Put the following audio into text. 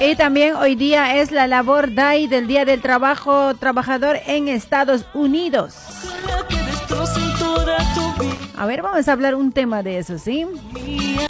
Y también hoy día es la Labor Day del Día del Trabajo Trabajador en Estados Unidos. A ver, vamos a hablar un tema de eso, ¿sí?